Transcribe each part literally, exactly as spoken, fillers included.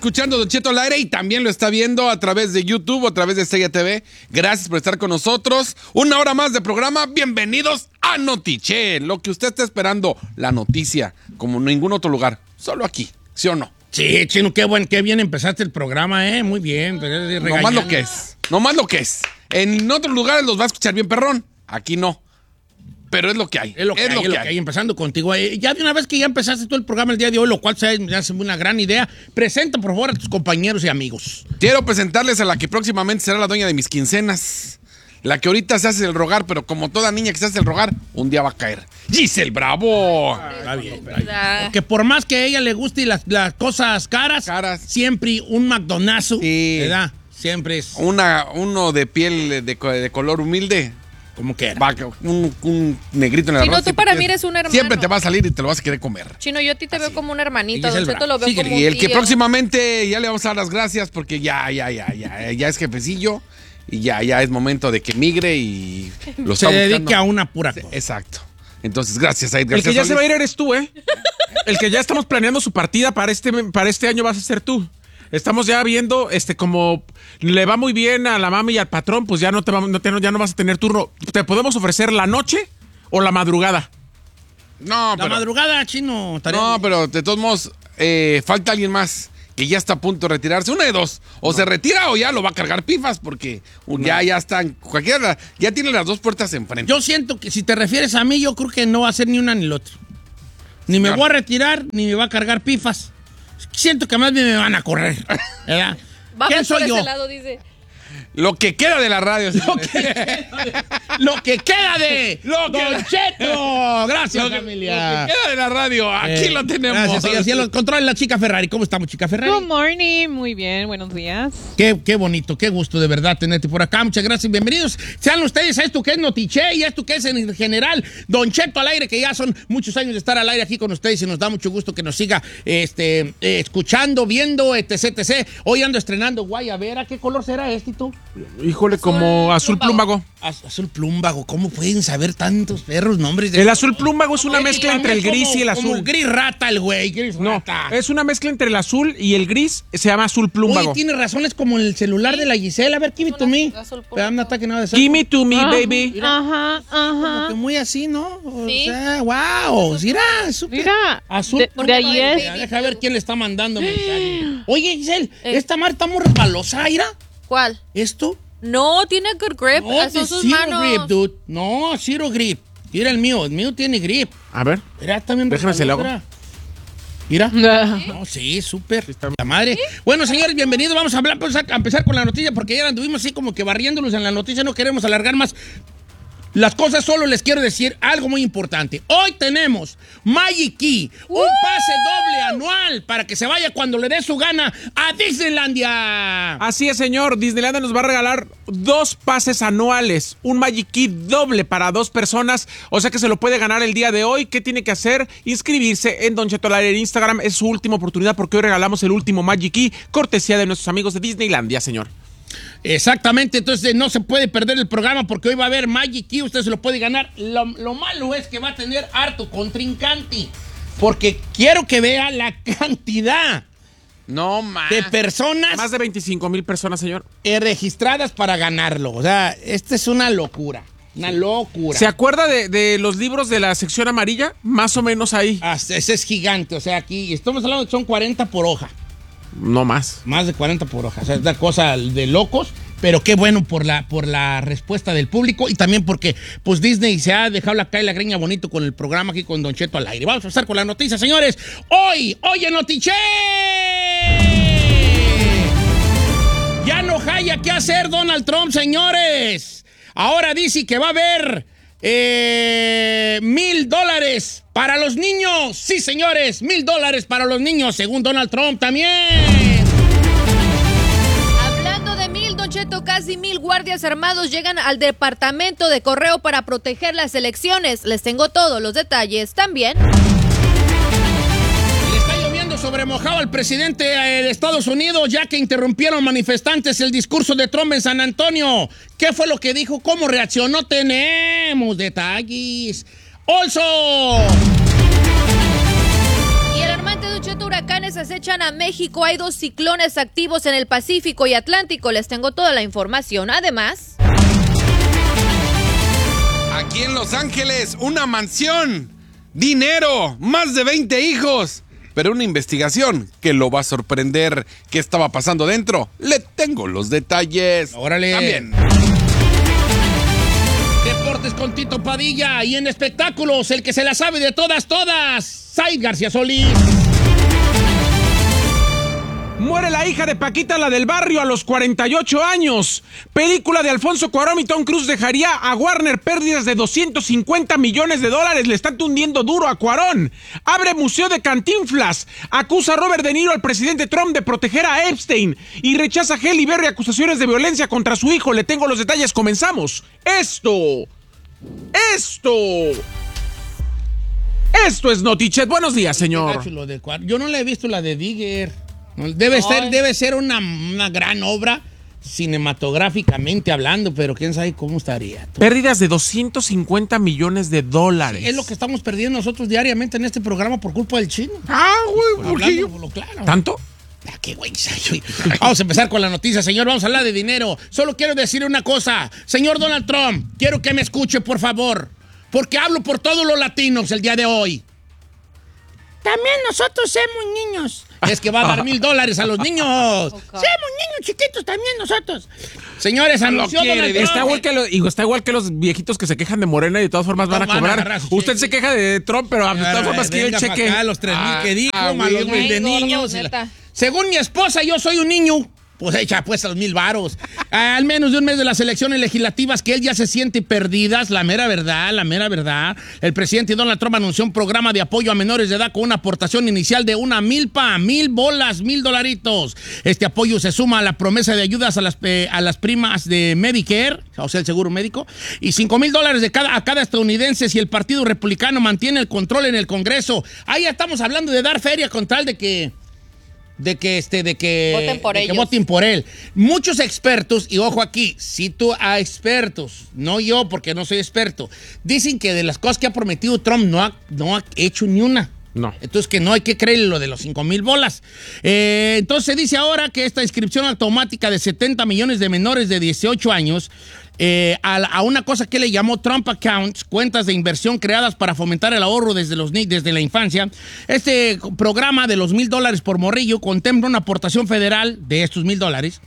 escuchando Don Cheto al aire y también lo está viendo a través de YouTube o a través de Estrella T V. Gracias por estar con nosotros. Una hora más de programa. Bienvenidos a Notiche. Lo que usted está esperando, la noticia, como en ningún otro lugar. Solo aquí, ¿sí o no? Sí, Chino, qué, buen, qué bien empezaste el programa, ¿eh? Muy bien. No más lo que es. No más lo que es. En otros lugares los va a escuchar bien perrón. Aquí no. Pero es lo que hay. Es lo que, es hay, lo que, es lo hay. que hay. Empezando contigo. Eh, ya de una vez que ya empezaste todo el programa el día de hoy, lo cual se me hace una gran idea, presenta por favor a tus compañeros y amigos. Quiero presentarles a la que próximamente será la dueña de mis quincenas. La que ahorita se hace el rogar, pero como toda niña que se hace el rogar, un día va a caer. ¡Giselle Bravo! Ah, está bien, está bien. Porque por más que a ella le guste las, las cosas caras, caras, siempre un McDonald's, sí. ¿verdad? Siempre es... Una, uno de piel de, de color humilde. Como que era. Va, un, un negrito en el Chino, arroz. tú para mí eres un hermano. Siempre te va a salir y te lo vas a querer comer. Chino, yo a ti te Así. veo como un hermanito. Don Cheto lo veo sí, como y un el tío. que próximamente ya le vamos a dar las gracias porque ya, ya, ya, ya, ya es jefecillo y ya, ya es momento de que migre y lo se dedique a una pura cosa. Exacto. Entonces, gracias a Edgar. El que ya se va a ir eres tú, ¿eh? El que ya estamos planeando su partida para este, para este año vas a ser tú. Estamos ya viendo, este, como le va muy bien a la mami y al patrón, pues ya no te vamos, no te, ya no vas a tener turno. ¿Te podemos ofrecer la noche o la madrugada? No, la pero, madrugada, Chino. No, bien. Pero de todos modos, eh, falta alguien más que ya está a punto de retirarse. Una de dos. O no. se retira o ya lo va a cargar pifas porque no. ya, ya están, cualquiera, ya tiene las dos puertas enfrente. Yo siento que si te refieres a mí, yo creo que no va a ser ni una ni la otra. Ni me claro. voy a retirar, ni me va a cargar pifas. Siento que más bien me van a correr, ¿verdad? ¿Quién soy yo? Lado, dice. Lo que queda de la radio. Lo que queda de... Lo que queda de... Lo que... Don Cheto. Gracias, lo que, familia. Lo que queda de la radio. Aquí eh, lo tenemos. Gracias, señor. Sí, los controla la chica Ferrari. ¿Cómo estamos, chica Ferrari? Good morning. Muy bien. Buenos días. Qué, qué bonito, qué gusto de verdad tenerte por acá. Muchas gracias y bienvenidos. Sean ustedes a esto que es Notiche y a esto que es en general Don Cheto al aire, que ya son muchos años de estar al aire aquí con ustedes y nos da mucho gusto que nos siga este, eh, escuchando, viendo, etc, etcétera. Hoy ando estrenando Guayabera. ¿Qué color será este, tú? Híjole, como azul plúmbago. Azul plúmbago. ¿Cómo pueden saber tantos perros nombres? De el azul plúmbago es una mezcla entre el gris como, y el azul. Como gris rata el güey. Gris no, rata. Es una mezcla entre el azul y el gris. Se llama azul plúmbago. Oye, tiene razón. Es como el celular ¿sí? de la Gisela. A ver, give it to me. Un ataque nada de give me to me, ah, baby. Mira, ajá, ajá. Como que muy así, ¿no? O sí. sea, wow. Mira, súper. Mira, azul. De, de ahí es. Mira, deja ver quién le está mandando mensaje. Oye, Giselle, eh. esta mar está muy resbalosa, Ira. ¿Cuál? ¿Esto? No, tiene good grip. No, son sus zero manos. grip, dude. No, zero grip. Mira el mío, el mío tiene grip. A ver. Mira, también. Déjame se lo hago. Mira. ¿Sí? No, sí, súper. Sí, la madre. ¿Sí? Bueno, señores, bienvenidos. Vamos a hablar, pues, a empezar con la noticia, porque ya anduvimos así como que barriéndonos en la noticia. No queremos alargar más las cosas, solo les quiero decir algo muy importante. Hoy tenemos Magic Key, un pase doble anual para que se vaya cuando le dé su gana a Disneylandia. Así es, señor. Disneylandia nos va a regalar dos pases anuales, un Magic Key doble para dos personas, o sea que se lo puede ganar el día de hoy. ¿Qué tiene que hacer? Inscribirse en Don Cheto al aire en Instagram. Es su última oportunidad porque hoy regalamos el último Magic Key, cortesía de nuestros amigos de Disneylandia, señor. Exactamente, entonces no se puede perder el programa porque hoy va a haber Magic Key, usted se lo puede ganar. Lo, lo malo es que va a tener harto contrincante, porque quiero que vea la cantidad no más de personas. Más de veinticinco mil personas, señor. Eh, registradas para ganarlo. O sea, esta es una locura. Una locura. ¿Se acuerda de, de los libros de la sección amarilla? Más o menos ahí. Ah, ese es gigante, o sea, aquí estamos hablando de que son cuarenta por hoja. No más. Más de cuarenta por hoja. O sea, es una cosa de locos, pero qué bueno por la, por la respuesta del público y también porque pues Disney se ha dejado la calle la greña bonito con el programa aquí con Don Cheto al aire. Vamos a empezar con la noticia, señores. Hoy, hoy en Notiche. Ya no haya qué hacer Donald Trump, señores. Ahora dice que va a haber eh, mil dólares para los niños. Sí, señores, mil dólares para los niños, según Donald Trump también. Hablando de mil, Don Cheto, casi mil guardias armados llegan al departamento de correo para proteger las elecciones. Les tengo todos los detalles también. Le está lloviendo sobre mojado al presidente de Estados Unidos, ya que interrumpieron manifestantes el discurso de Trump en San Antonio. ¿Qué fue lo que dijo? ¿Cómo reaccionó? Tenemos detalles. Also. Y el armante Don Cheto, huracanes huracanes acechan a México. Hay dos ciclones activos en el Pacífico y Atlántico. Les tengo toda la información. Además, aquí en Los Ángeles, una mansión, dinero, más de veinte hijos, pero una investigación que lo va a sorprender. ¿Qué estaba pasando dentro? Le tengo los detalles. Órale. También. Deportes con Tito Padilla y en espectáculos, el que se la sabe de todas, todas, Said García Solís. Muere la hija de Paquita, la del barrio, a los cuarenta y ocho años. Película de Alfonso Cuarón y Tom Cruise dejaría a Warner pérdidas de doscientos cincuenta millones de dólares. Le están tundiendo duro a Cuarón. Abre museo de Cantinflas. Acusa a Robert De Niro al presidente Trump de proteger a Epstein. Y rechaza a Halle Berry acusaciones de violencia contra su hijo. Le tengo los detalles. Comenzamos. Esto. Esto. Esto es Notichet. Buenos días, señor. Yo no le he visto la de Digger. Debe ser, debe ser una, una gran obra cinematográficamente hablando, pero quién sabe cómo estaría. Pérdidas de doscientos cincuenta millones de dólares. Es lo que estamos perdiendo nosotros diariamente en este programa por culpa del chino. Ah, güey, ¿por qué yo? Por lo claro. ¿Tanto? Ah, qué güey. Vamos a empezar con la noticia, señor. Vamos a hablar de dinero. Solo quiero decir una cosa. Señor Donald Trump, quiero que me escuche, por favor. Porque hablo por todos los latinos el día de hoy. También nosotros somos niños. Es que va a dar mil dólares a los niños. Okay. Somos niños chiquitos también nosotros. Señores, anunció Donald Trump. Está igual, que los, está igual que los viejitos que se quejan de Morena y de todas formas no, van a van cobrar. A Usted cheque. Se queja de Trump, pero de todas formas quiere el cheque. Acá, los tres mil ah, que dijo, ah, más los mil de niños. La... Según mi esposa, yo soy un niño. Pues echa pues a los mil varos. Al menos de un mes de las elecciones legislativas que él ya se siente perdidas, la mera verdad, la mera verdad. El presidente Donald Trump anunció un programa de apoyo a menores de edad con una aportación inicial de una milpa, mil bolas, mil dolaritos. Este apoyo se suma a la promesa de ayudas a las, eh, a las primas de Medicare, o sea, el seguro médico, y cinco mil dólares de cada, a cada estadounidense si el Partido Republicano mantiene el control en el Congreso. Ahí ya estamos hablando de dar feria con tal de que... De que, este, de que, voten por de ellos. que voten por él. Muchos expertos, y ojo aquí, cito a expertos, no yo porque no soy experto, dicen que de las cosas que ha prometido Trump no ha, no ha hecho ni una. No. Entonces que no hay que creerle lo de los cinco mil bolas. Eh, entonces se dice ahora que esta inscripción automática de setenta millones de menores de dieciocho años eh, a, a una cosa que le llamó Trump Accounts, cuentas de inversión creadas para fomentar el ahorro desde, los, desde la infancia. Este programa de los mil dólares por morrillo contempla una aportación federal de estos mil dólares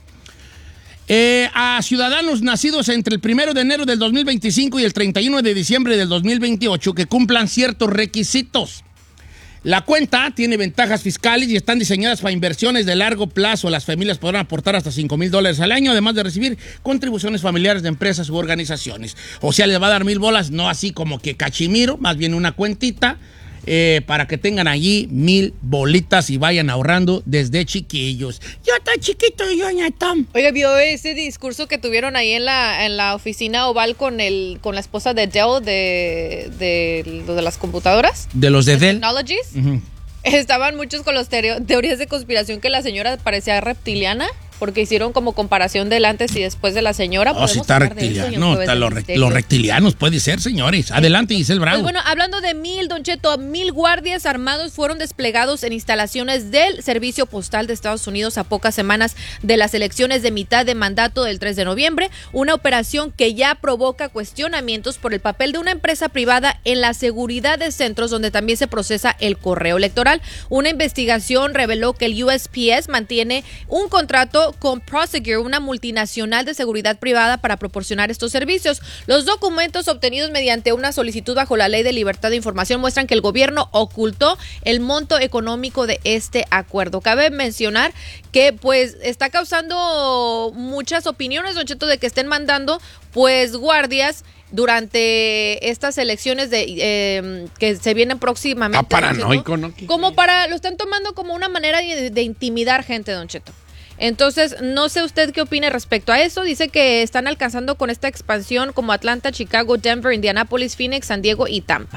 Eh, a ciudadanos nacidos entre el primero de enero del dos mil veinticinco y el treinta y uno de diciembre del dos mil veintiocho que cumplan ciertos requisitos. La cuenta tiene ventajas fiscales y están diseñadas para inversiones de largo plazo. Las familias podrán aportar hasta cinco mil dólares al año, además de recibir contribuciones familiares de empresas u organizaciones. O sea, les va a dar mil bolas, no así como que cachimiro, más bien una cuentita eh, para que tengan allí mil bolitas y vayan ahorrando desde chiquillos. Yo estoy chiquito y yo ya Tom. Oiga, ¿vio ese discurso que tuvieron ahí en la, en la oficina oval con el con la esposa de Dell de, de, de, de las computadoras? De los de Dell. Technologies. Uh-huh. Estaban muchos con las teorías de conspiración que la señora parecía reptiliana. Porque hicieron como comparación del antes y después de la señora. Oh, si está reptiliano. No, está los, re, los reptilianos puede ser, señores. Adelante, Giselle Bravo. Pues bueno, hablando de mil, Don Cheto, mil guardias armados fueron desplegados en instalaciones del Servicio Postal de Estados Unidos a pocas semanas de las elecciones de mitad de mandato del tres de noviembre. Una operación que ya provoca cuestionamientos por el papel de una empresa privada en la seguridad de centros donde también se procesa el correo electoral. Una investigación reveló que el U S P S mantiene un contrato con Prosegur, una multinacional de seguridad privada, para proporcionar estos servicios. Los documentos obtenidos mediante una solicitud bajo la Ley de Libertad de Información muestran que el gobierno ocultó el monto económico de este acuerdo. Cabe mencionar que pues está causando muchas opiniones, Don Cheto, de que estén mandando pues guardias durante estas elecciones de eh, que se vienen próximamente. Está paranoico, ¿no? Como para, lo están tomando como una manera de, de intimidar gente, Don Cheto. Entonces, no sé usted qué opine respecto a eso. Dice que están alcanzando con esta expansión como Atlanta, Chicago, Denver, Indianapolis, Phoenix, San Diego y Tampa.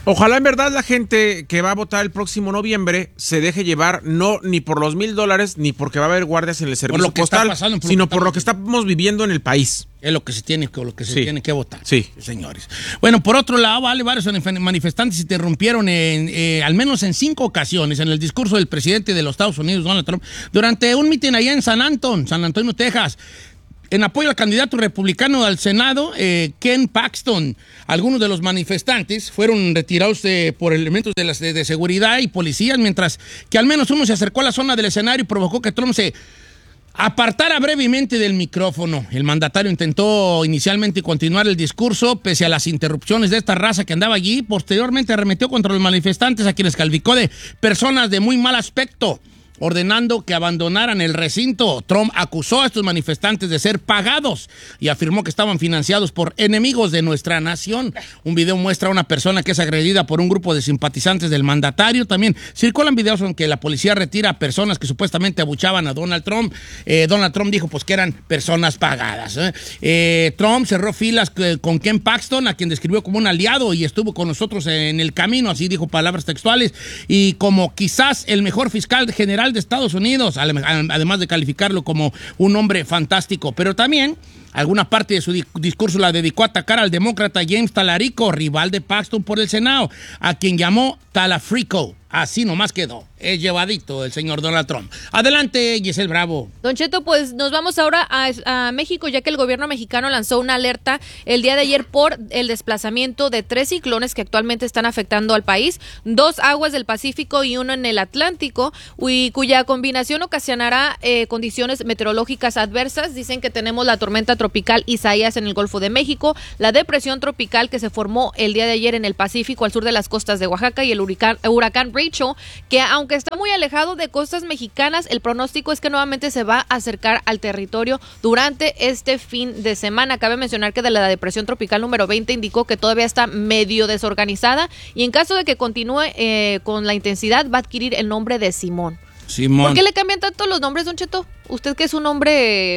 Ojalá en verdad la gente que va a votar el próximo noviembre se deje llevar no ni por los mil dólares ni porque va a haber guardias en el servicio lo que está postal, pasando, por lo sino que por lo estamos que estamos viviendo en el país. Es lo que se tiene, lo que se Sí. tiene que votar. Sí. Señores. Bueno, por otro lado, vale, varios manifestantes interrumpieron en, eh, al menos en cinco ocasiones en el discurso del presidente de los Estados Unidos, Donald Trump, durante un mitin allá en San Antonio, San Antonio, Texas, en apoyo al candidato republicano al Senado, eh, Ken Paxton. Algunos de los manifestantes fueron retirados eh, por elementos de, las, de, de seguridad y policías, mientras que al menos uno se acercó a la zona del escenario y provocó que Trump se apartara brevemente del micrófono. El mandatario intentó inicialmente continuar el discurso pese a las interrupciones de esta raza que andaba allí. Posteriormente arremetió contra los manifestantes, a quienes calificó de personas de muy mal aspecto, ordenando que abandonaran el recinto. Trump acusó a estos manifestantes de ser pagados y afirmó que estaban financiados por enemigos de nuestra nación. Un video muestra a una persona que es agredida por un grupo de simpatizantes del mandatario. También circulan videos en que la policía retira a personas que supuestamente abuchaban a Donald Trump. Eh, Donald Trump dijo pues que eran personas pagadas. ¿eh? Eh, Trump cerró filas con Ken Paxton, a quien describió como un aliado y estuvo con nosotros en el camino, así dijo, palabras textuales, y como quizás el mejor fiscal general de Estados Unidos, además de calificarlo como un hombre fantástico. Pero también alguna parte de su di- discurso la dedicó a atacar al demócrata James Talarico, rival de Paxton por el Senado, a quien llamó Talafrico. Así nomás quedó. Es llevadito el señor Donald Trump. Adelante, Giselle Bravo. Don Cheto, pues nos vamos ahora a, a México, ya que el gobierno mexicano lanzó una alerta el día de ayer por el desplazamiento de tres ciclones que actualmente están afectando al país, dos aguas del Pacífico y uno en el Atlántico, y cuya combinación ocasionará eh, condiciones meteorológicas adversas. Dicen que tenemos la tormenta tropical Isaías en el Golfo de México, la depresión tropical que se formó el día de ayer en el Pacífico al sur de las costas de Oaxaca y el huracán, huracán Rachel, que aunque está muy alejado de costas mexicanas, el pronóstico es que nuevamente se va a acercar al territorio durante este fin de semana. Cabe mencionar que de la depresión tropical número veinte indicó que todavía está medio desorganizada y en caso de que continúe eh, con la intensidad va a adquirir el nombre de Simón. Simón. ¿Por qué le cambian tanto los nombres, Don Cheto? Usted que es un hombre,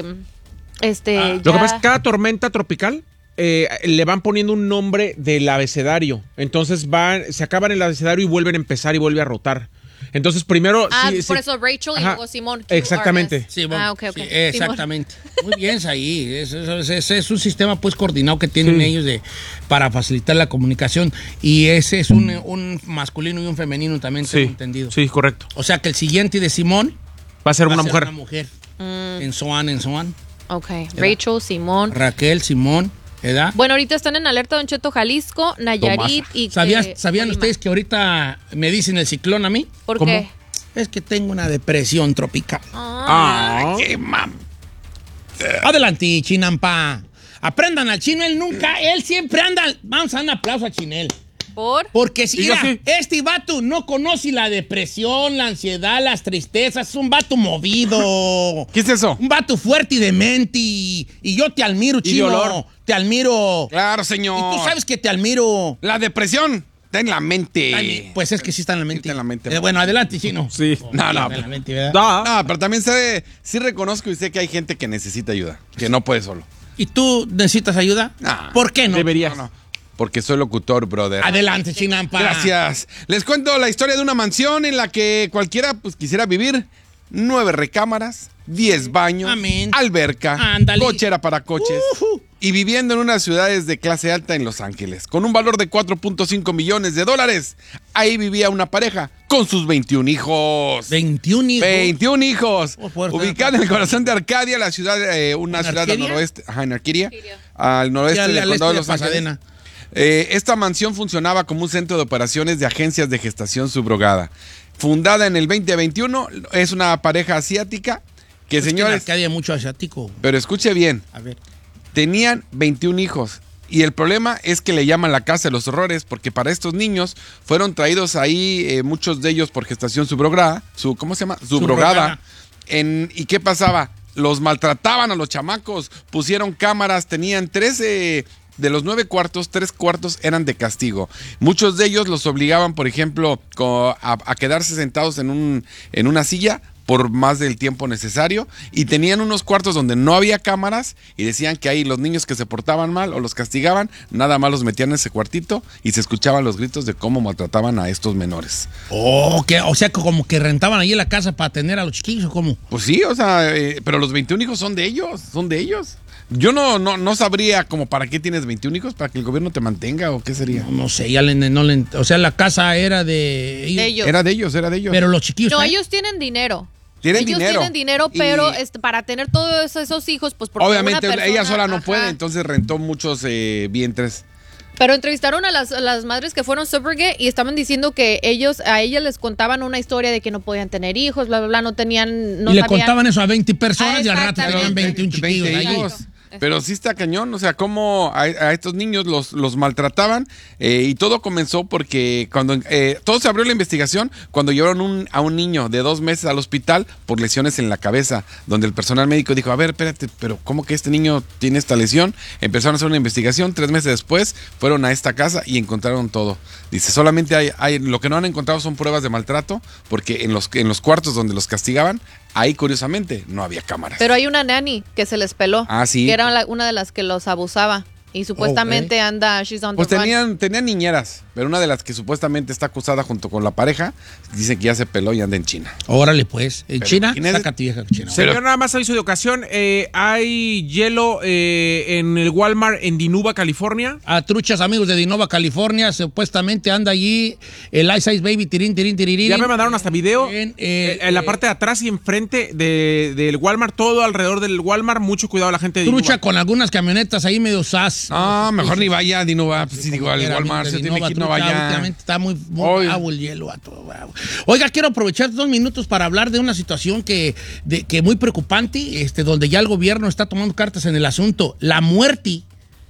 este, Ah, ya... Lo que pasa es que cada tormenta tropical eh, le van poniendo un nombre del abecedario. Entonces van, se acaban el abecedario y vuelven a empezar y vuelve a rotar. Entonces primero... Ah, sí, por sí. eso Rachel y Ajá, luego Simón. exactamente. Q R S. Sí, bueno, ah, ok, ok. sí, Simón. exactamente. Muy bien, ahí. Es, es, es, es un sistema pues coordinado que tienen Sí. ellos de, para facilitar la comunicación. Y ese es un, un masculino y un femenino también, Sí, tengo entendido. sí, correcto. O sea que el siguiente de Simón Va a ser va una a ser mujer. una mujer. Mm, En Soan, en Soan. ok, Rachel, Simón. Raquel, Simón, ¿verdad? Bueno, ahorita están en alerta Don Cheto, Jalisco, Nayarit y... ¿Sabías, eh, ¿Sabían Colima. ustedes que ahorita me dicen el ciclón a mí? ¿Por ¿Cómo? qué? Es que tengo una depresión tropical. Ah, Ah, ¡Qué mam! Adelante, Chinampa. Aprendan al chino, él nunca, él siempre anda. Vamos a dar un aplauso a Chinel. ¿por? Porque si Y yo mira, sí. este vato no conoce la depresión, la ansiedad, las tristezas. Es un vato movido. ¿Qué es eso? Un vato fuerte y demente. Y, y yo te admiro, de chino. olor. Te admiro. Claro, Y señor. tú sabes que te admiro. La depresión está en la mente. Ay, pues es que sí está en la mente. está en la mente. Eh, bueno, adelante, chino. Sí. No, no. Está en la mente, ¿verdad? da. No, pero también sé, sí reconozco y sé que hay gente que necesita ayuda, que no puede solo. ¿Y tú necesitas ayuda? No. ¿Por qué no? Deberías. No, no, porque soy locutor, brother. Adelante, Chinampa. Gracias. Les cuento la historia de una mansión en la que cualquiera pues quisiera vivir. Nueve recámaras, diez baños, Amén. alberca, Ándale. cochera para coches. Ujú. Y viviendo en unas ciudades de clase alta en Los Ángeles, con un valor de cuatro punto cinco millones de dólares. Ahí vivía una pareja con sus veintiún hijos. veintiún hijos. veintiún hijos. Oh, fuerte. Ubicada en el corazón de Arcadia, la ciudad, eh, una ¿En ciudad al Arcadia? noroeste. Ajá, en Arcadia. Al Sí, noroeste al- del al condado de este Los de Ángeles. Pasadena. Eh, esta mansión funcionaba como un centro de operaciones de agencias de gestación subrogada. Fundada en el veinte veintiuno, es una pareja asiática que, Es que en señores, Arcadia hay mucho asiático. pero escuche bien, A ver. tenían veintiún hijos. Y el problema es que le llaman la casa de los horrores, porque para estos niños fueron traídos ahí, eh, muchos de ellos por gestación subrogada, su, ¿cómo se llama? Subrogada. Subrogada. En, ¿Y qué pasaba? Los maltrataban a los chamacos, pusieron cámaras, tenían trece de los nueve cuartos, tres cuartos eran de castigo. Muchos de ellos los obligaban, por ejemplo, co- a, a quedarse sentados en, un, en una silla por más del tiempo necesario, y tenían unos cuartos donde no había cámaras y decían que ahí los niños que se portaban mal o los castigaban, nada más los metían en ese cuartito y se escuchaban los gritos de cómo maltrataban a estos menores. Oh, que, o sea, como que rentaban ahí la casa para tener a los chiquillos, ¿o cómo? Pues sí, o sea, eh, pero los veintiún hijos son de ellos, son de ellos. Yo no, no, no sabría como para qué tienes veintiún hijos, para que el gobierno te mantenga o qué sería. No, no sé, ya le, no le, o sea, la casa era de ellos. De ellos. Era de ellos, era de ellos. Pero los chiquillos. No, ¿eh? ellos tienen dinero. Tienen ellos dinero. tienen dinero, Y- pero este, para tener todos esos hijos, pues porque Obviamente una persona- ella sola no ajá. puede, entonces rentó muchos eh, vientres. Pero entrevistaron a las, a las madres que fueron subrogate y estaban diciendo que ellos, a ellas les contaban una historia de que no podían tener hijos, bla, bla, bla, no tenían, no y le sabían. contaban eso a veinte personas Ah, y al rato exactamente. tenían veintiún chiquillos veinte ahí. hijos. Pero sí está cañón, o sea, cómo a, a estos niños los, los maltrataban, eh, y todo comenzó porque cuando eh, todo se abrió la investigación cuando llevaron un, a un niño de dos meses al hospital por lesiones en la cabeza, donde el personal médico dijo, a ver, espérate, pero ¿cómo que este niño tiene esta lesión? Empezaron a hacer una investigación, tres meses después fueron a esta casa y encontraron todo. Dice, solamente hay, hay lo que no han encontrado son pruebas de maltrato, porque en los, en los cuartos donde los castigaban, ahí curiosamente no había cámaras. Pero hay una nanny que se les peló. Ah, sí. Que era la- una de las que los abusaba. Y supuestamente anda, she's on the Pues run. tenían, tenían niñeras, pero una de las que supuestamente está acusada junto con la pareja, dice que ya se peló y anda en China. Órale, pues. En Pero, China, ¿quién es? sácate vieja China. Pero- Señor, nada más aviso de ocasión. eh, hay hielo eh, en el Walmart en Dinuba, California. A truchas amigos de Dinova, California, supuestamente anda allí el Ice Ice Baby, tirín, tirín, tirirín. Ya me mandaron hasta video. En, eh, eh, en la eh, parte de atrás y enfrente de- del Walmart, todo alrededor del Walmart. Mucho cuidado la gente de Trucha Dinuba. con algunas camionetas ahí medio sas. Ah, mejor ni vaya, Dinova, pues sí, digo, al Era Walmart, de se tiene Dinova, que ir, no trucha, vaya. Últimamente está muy, muy Hoy. bravo el hielo. A todo, bravo. Oiga, quiero aprovechar dos minutos para hablar de una situación que, de, que muy preocupante, este, donde ya el gobierno está tomando cartas en el asunto. La muerte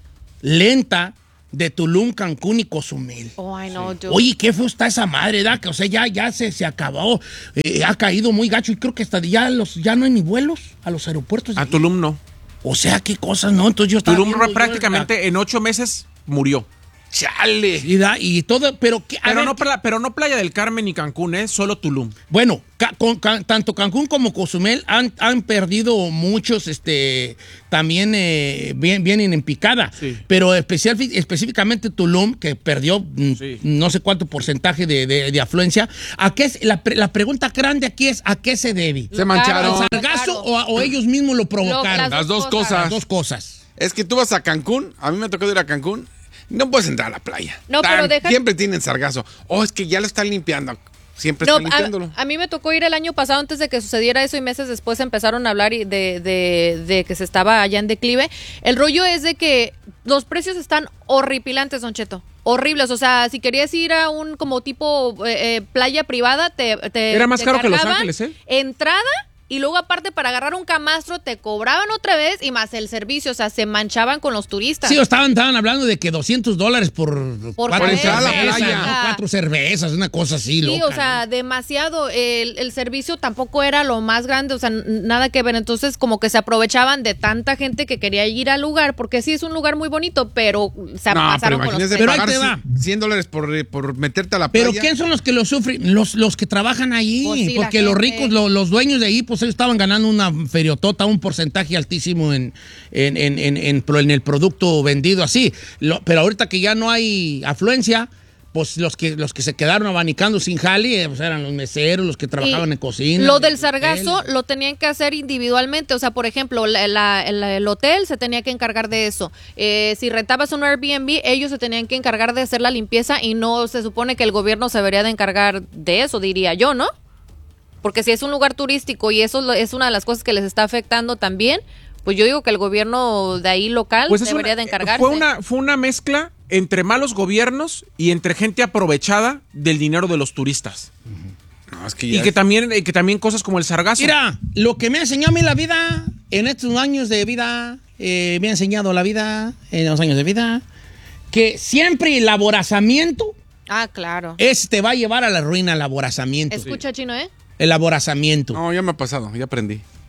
lenta de Tulum, Cancún y Cozumel. Oh, I know, dude. Oye, qué feo está esa madre, ¿da? Que, o sea, ya, ya se, se acabó, eh, ha caído muy gacho y creo que hasta ya, los, ya no hay ni vuelos a los aeropuertos. de A ahí. Tulum no. O sea, qué cosas, ¿no? Entonces yo estaba Tulum viendo yo prácticamente en ocho meses murió. ¡Chale! Y, da- y todo, pero... ¿qué? A Pero ver, no, pla- pero no Playa del Carmen ni Cancún, ¿eh? Solo Tulum. Bueno, ca- con- ca- tanto Cancún como Cozumel han, han perdido muchos, este, también eh, bien, vienen en picada. Sí. Pero especial, específicamente Tulum, que perdió mm, Sí. no sé cuánto porcentaje de, de- de afluencia. ¿A qué es, la, pre- la pregunta grande aquí es, ¿a qué se debe? Se mancharon. Claro. ¿Sargazo o, o ellos mismos lo provocaron? Lo- Las dos cosas. Las dos cosas. Es que tú vas a Cancún, a mí me tocó ir a Cancún, no puedes entrar a la playa. No, pero deja- Siempre tienen sargazo. Oh, es que ya lo están limpiando. Siempre No, están limpiándolo. a, a mí me tocó ir el año pasado antes de que sucediera eso y meses después empezaron a hablar y de, de, de que se estaba allá en declive. El rollo es de que los precios están horripilantes, Don Cheto. Horribles. O sea, si querías ir a un como tipo eh, eh, playa privada, te, te Era más te caro que Los cargaban Ángeles, ¿eh? Entrada. Y luego aparte para agarrar un camastro te cobraban otra vez y más el servicio, o sea, se manchaban con los turistas. Sí, estaban, estaban hablando de que doscientos dólares por, Por cuatro entrar a la cervezas, playa. ¿no? Cuatro cervezas, una cosa así, Sí, loca, o sea, ¿no? demasiado. El, el servicio tampoco era lo más grande, o sea, n- nada que ver. Entonces, como que se aprovechaban de tanta gente que quería ir al lugar, porque sí es un lugar muy bonito, pero se No, pero pasaron con los imagínese precios. Pero ahí pagar te va. cien dólares por, eh, por meterte a la playa. Pero ¿quién son los que lo sufren? Los, los que trabajan ahí. Pues sí, la porque los gente. ricos, lo- los dueños de ahí, pues ellos estaban ganando una feriotota, un porcentaje altísimo en, en, en, en, en pro- en el producto vendido así. Lo- pero ahorita que ya no hay afluencia, pues los que, los que se quedaron abanicando sin jali, eh, pues eran los meseros, los que trabajaban Y en cocina. Lo los del hoteles. sargazo lo tenían que hacer individualmente. O sea, por ejemplo, la- la- el, el hotel se tenía que encargar de eso. Eh, si rentabas un Airbnb, ellos se tenían que encargar de hacer la limpieza y no se supone que el gobierno se debería de encargar de eso, diría yo, ¿no? Porque si es un lugar turístico y eso lo- es una de las cosas que les está afectando también, pues yo digo que el gobierno de ahí local Pues es debería una- de encargarse. Fue una, fue una mezcla entre malos gobiernos y entre gente aprovechada del dinero de los turistas. No, es que Y ya que es- también, eh, que también cosas como el sargazo. Mira, lo que me ha enseñado a mí la vida, en estos años de vida, eh, me ha enseñado la vida, en los años de vida, que siempre el aborazamiento Ah, claro. es, te va a llevar a la ruina, el aborazamiento. Escucha, Chino, ¿eh? El aborazamiento. No, ya me ha pasado, ya aprendí.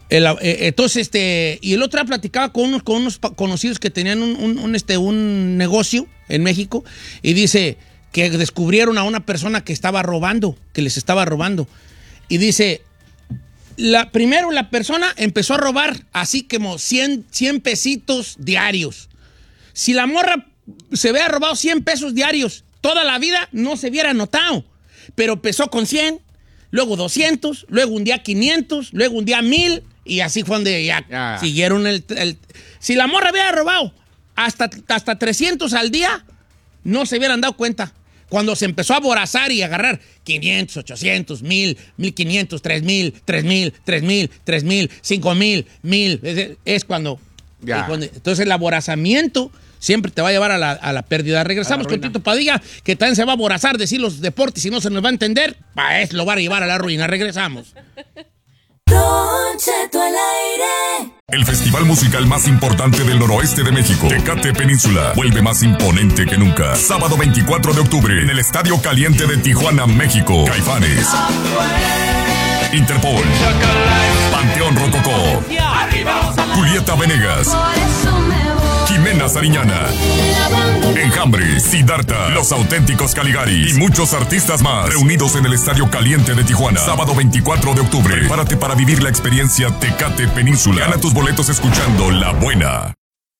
El, eh, entonces, este, y el otro día platicaba con unos, con unos conocidos que tenían un, un, un, este, un negocio en México y dice que descubrieron a una persona que estaba robando, que les estaba robando. Y dice, la, primero la persona empezó a robar así como cien, cien pesitos diarios. Si la morra se hubiera robado cien pesos diarios toda la vida, no se hubiera notado. Pero empezó con cien, luego doscientos, luego un día quinientos, luego un día mil, y así fue donde ya Ah. siguieron el, el... Si la morra hubiera robado hasta, hasta trescientos al día, no se hubieran dado cuenta. Cuando se empezó a aborazar y agarrar quinientos, ochocientos, mil, mil quinientos, tres mil, tres mil, tres mil, tres mil, cinco mil, mil, es, es cuando... Ya. es cuando- Entonces el aborazamiento siempre te va a llevar a la, a la pérdida. Regresamos A la con ruina. Tito Padilla, que también se va a aborazar decir los deportes y no se nos va a entender. Pa' eso lo va a llevar a la ruina. Regresamos. Don Cheto al aire. El festival musical más importante del noroeste de México, Tecate Península, vuelve más imponente que nunca. Sábado veinticuatro de octubre, en el Estadio Caliente de Tijuana, México. Caifanes, Interpol, Panteón Rococó, Julieta Venegas, Jimena Sariñana, Enjambre, Siddhartha, Los Auténticos Caligari y muchos artistas más reunidos en el Estadio Caliente de Tijuana. Sábado veinticuatro de octubre. Prepárate para vivir la experiencia Tecate Península. Gana tus boletos escuchando La Buena.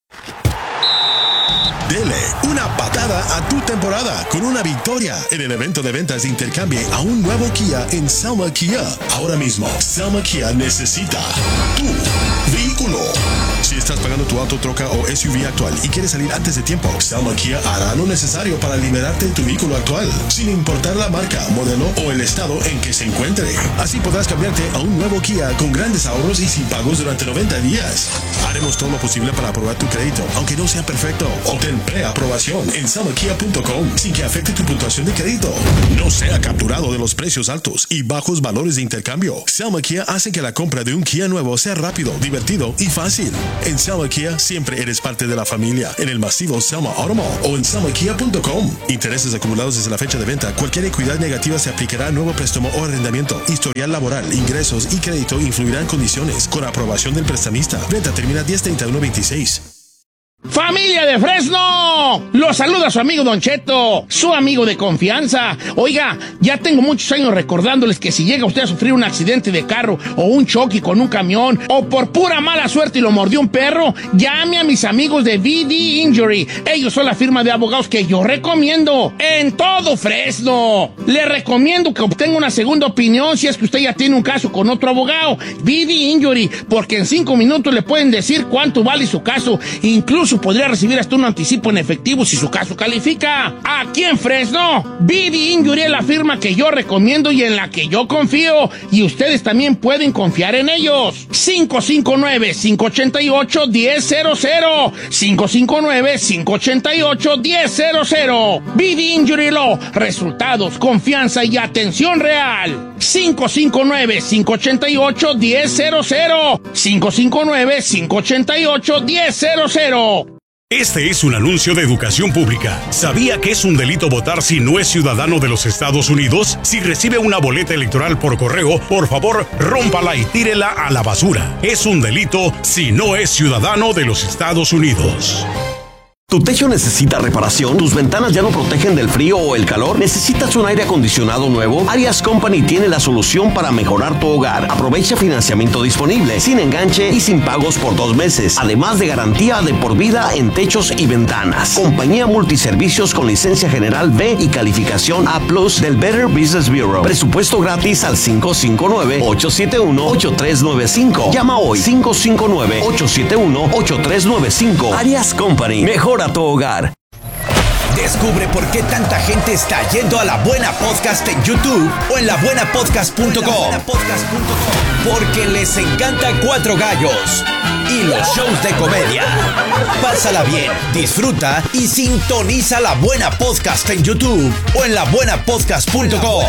Dele una patada a tu temporada con una victoria en el evento de ventas de Intercambie a un nuevo Kia en Selma Kia. Ahora mismo, Selma Kia necesita tu vehículo. Si estás pagando tu auto, troca o S U V actual y quieres salir antes de tiempo, Selma Kia hará lo necesario para liberarte de tu vehículo actual, sin importar la marca, modelo o el estado en que se encuentre. Así podrás cambiarte a un nuevo Kia con grandes ahorros y sin pagos durante noventa días. Haremos todo lo posible para aprobar tu crédito, aunque no sea perfecto. Obtén preaprobación en selma kia punto com sin que afecte tu puntuación de crédito. No sea capturado de los precios altos y bajos valores de intercambio. Selma Kia hace que la compra de un Kia nuevo sea rápido, divertido y fácil. En Selma Kia siempre eres parte de la familia. En el masivo Selma Automall o en selma kia punto com. Intereses acumulados desde la fecha de venta. Cualquier equidad negativa se aplicará a nuevo préstamo o arrendamiento. Historial laboral, ingresos y crédito influirán condiciones. Con aprobación del prestamista. Venta termina diez treinta y uno veintiséis. ¡Familia de Fresno! Los saluda su amigo Don Cheto, su amigo de confianza. Oiga, ya tengo muchos años recordándoles que si llega usted a sufrir un accidente de carro o un choque con un camión o por pura mala suerte y lo mordió un perro, llame a mis amigos de V D Injury. Ellos son la firma de abogados que yo recomiendo en todo Fresno. Le recomiendo que obtenga una segunda opinión si es que usted ya tiene un caso con otro abogado. V D Injury, porque en cinco minutos le pueden decir cuánto vale su caso. Incluso podría recibir hasta un anticipo en efectivo si su caso califica. Aquí en Fresno, V D Injury es la firma que yo recomiendo y en la que yo confío. Y ustedes también pueden confiar en ellos. cinco cinco nueve, cinco ocho ocho, uno cero cero cero. cinco cinco nueve, cinco ocho ocho, uno cero cero cero. V D Injury Law. Resultados, confianza y atención real. cinco cinco nueve, cinco ocho ocho, uno cero cero cero. cinco cinco nueve, cinco ocho ocho, uno cero cero cero. Este es un anuncio de educación pública. ¿Sabía que es un delito votar si no es ciudadano de los Estados Unidos? Si recibe una boleta electoral por correo, por favor, rómpala y tírela a la basura. Es un delito si no es ciudadano de los Estados Unidos. ¿Tu techo necesita reparación? ¿Tus ventanas ya no protegen del frío o el calor? ¿Necesitas un aire acondicionado nuevo? Arias Company tiene la solución para mejorar tu hogar. Aprovecha financiamiento disponible, sin enganche y sin pagos por dos meses. Además de garantía de por vida en techos y ventanas. Compañía multiservicios con licencia general B y calificación A plus del Better Business Bureau. Presupuesto gratis al cinco cinco nueve, ocho siete uno, ocho tres nueve cinco. Llama hoy cinco cinco nueve, ocho siete uno, ocho tres nueve cinco. Arias Company. Mejor a tu hogar. Descubre por qué tanta gente está yendo a La Buena Podcast en YouTube o en la buena podcast punto com. Porque les encanta Cuatro Gallos y los shows de comedia. Pásala bien, disfruta y sintoniza La Buena Podcast en YouTube o en la buena podcast punto com.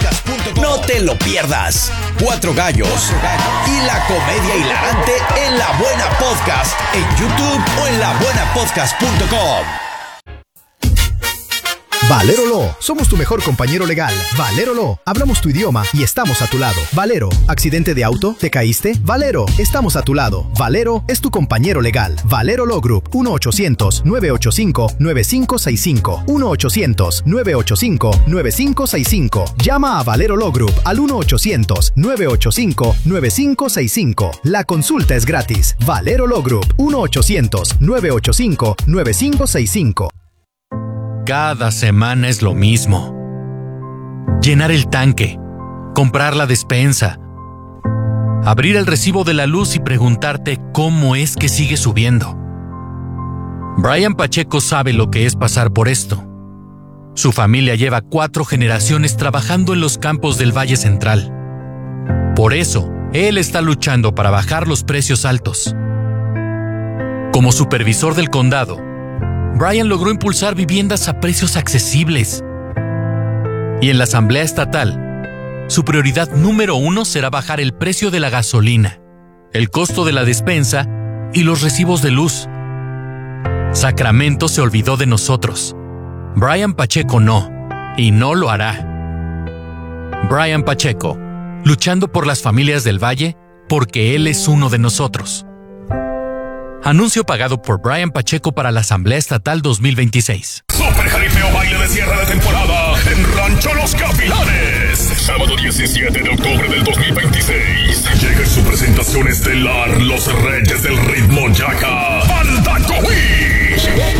No te lo pierdas. Cuatro Gallos y la comedia hilarante en La Buena Podcast en YouTube o en la buena podcast punto com. Valero Law, somos tu mejor compañero legal. Valero Law, hablamos tu idioma y estamos a tu lado. Valero, ¿accidente de auto? ¿Te caíste? Valero, estamos a tu lado. Valero es tu compañero legal. Valero Law Group, uno ochocientos, nueve ochenta y cinco, nueve cinco seis cinco. uno ochocientos, nueve ochenta y cinco, nueve cinco seis cinco. Llama a Valero Law Group al uno ochocientos, nueve ochenta y cinco, nueve cinco seis cinco. La consulta es gratis. Valero Law Group, uno ochocientos, nueve ochenta y cinco, nueve cinco seis cinco. Cada semana es lo mismo. Llenar el tanque, comprar la despensa, abrir el recibo de la luz y preguntarte cómo es que sigue subiendo. Brian Pacheco sabe lo que es pasar por esto. Su familia lleva cuatro generaciones trabajando en los campos del Valle Central. Por eso, él está luchando para bajar los precios altos. Como supervisor del condado, Brian logró impulsar viviendas a precios accesibles. Y en la Asamblea Estatal, su prioridad número uno será bajar el precio de la gasolina, el costo de la despensa y los recibos de luz. Sacramento se olvidó de nosotros. Brian Pacheco no, y no lo hará. Brian Pacheco, luchando por las familias del Valle, porque él es uno de nosotros. Anuncio pagado por Brian Pacheco para la Asamblea Estatal dos mil veintiséis. Super Jaripeo Baile de cierre de temporada en Rancho Los Capilanes. Sábado diecisiete de octubre del dos mil veintiséis. Llega en su presentación estelar los Reyes del Ritmo Yaca, Banda Coví.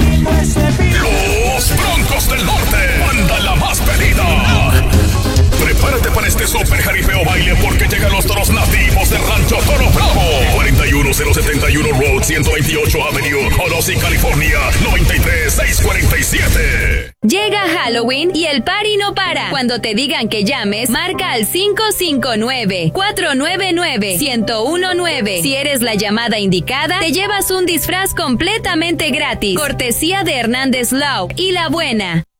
Los Broncos del Norte, banda la más pedida. Prepárate para este Super Jaripeo Baile porque llegan los toros nativos de Rancho Toro Bravo. cuarenta y uno cero setenta y uno Road, ciento veintiocho Avenue, Holosí, California, noventa y tres seiscientos cuarenta y siete. Llega Halloween y el party no para. Cuando te digan que llames, marca al cinco cinco nueve, cuatro nueve nueve, uno cero uno nueve. Si eres la llamada indicada, te llevas un disfraz completamente gratis. Cortesía de Hernández Law y La Buena.